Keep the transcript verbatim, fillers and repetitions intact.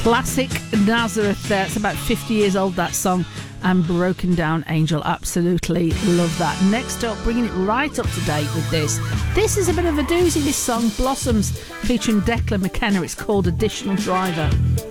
Classic Nazareth there. It's about fifty years old, that song. And Broken Down Angel. Absolutely love that. Next up, bringing it right up to date with this. This is a bit of a doozy, this song. Blossoms featuring Declan McKenna. It's called Additional Driver.